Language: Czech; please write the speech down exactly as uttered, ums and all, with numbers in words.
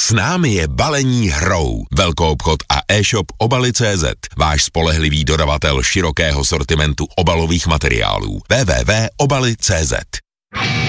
S námi je balení hrou. Velkoobchod a e-shop obaly tečka cé zet. Váš spolehlivý dodavatel širokého sortimentu obalových materiálů. w w w tečka obaly tečka cé zet.